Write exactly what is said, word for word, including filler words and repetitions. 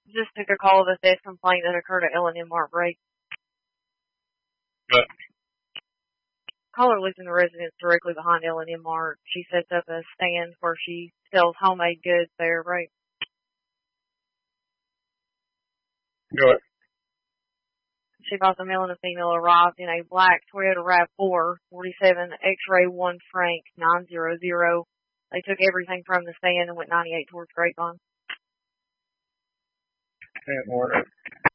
Just took a call of a theft complaint that occurred at L and M Mart Break. What? Caller lives in the residence directly behind L and M Mart. She sets up a stand where she sells homemade goods there, right? Go ahead. She thought the male and the female arrived in a black Toyota RAV four, forty-seven X-ray one Frank nine hundred. They took everything from the stand and went ninety-eight towards Grapevine. Can't order.